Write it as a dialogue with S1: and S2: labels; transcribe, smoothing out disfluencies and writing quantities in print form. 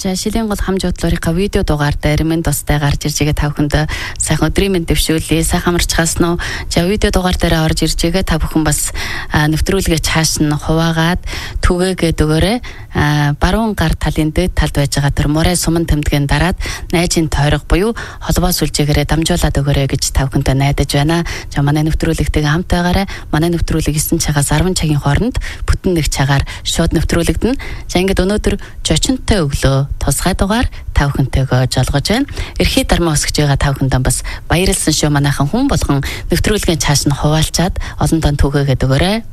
S1: За шилийн гол хамж бодлорынхаа видео дугаар дээр минь тустай гарч ирж байгаа та бүхэнд сайхан өдрийн мэнд дэвшүүлье. Сайхан амарчгаас нь. За видео дугаар дээр орж ирж байгаа та бүхэн бас нэвтрүүлгээ цааш нь хуваагаад түгээгээд өгөөрэй. Баруун гар талын дэд талд байж байгаа тэр морай суман тэмдгийн дараад найжийн тойрог буюу холбоос үлжээгээрээ дамжуулаад өгөөрэй гэж та бүхэндээ найдаж байна. За манай нэвтрүүлэгтэйгээ хамтаагаарай. Манай нэвтрүүлэг 9 цагаас 10 цагийн хооронд бүтэн нэг цагаар шууд нэвтрүүлэгдэнэ. За ингээд өнөөдөр жочинтой өглөө тусгай дугаар та бүхэнтэйгээ жолгож байна. Эрхий дармаа өсгөж байгаа та бүхэндээ бас баярлсан шүү манайхан хүн болгон нэвтрүүлгийн цааш нь хуваалцаад олон тон түгээгээд өгөөрэй.